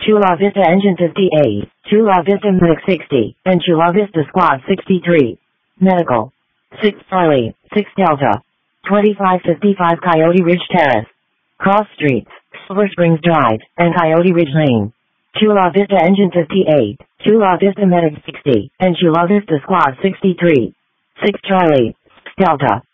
Chula Vista Engine 58, Chula Vista Medic 60, and Chula Vista Squad 63. Medical. 6 Charlie, 6 Delta. 2555 Coyote Ridge Terrace. Cross Streets, Silver Springs Drive, and Coyote Ridge Lane. Chula Vista Engine 58, Chula Vista Medic 60, and Chula Vista Squad 63. 6 Charlie, 6 Delta.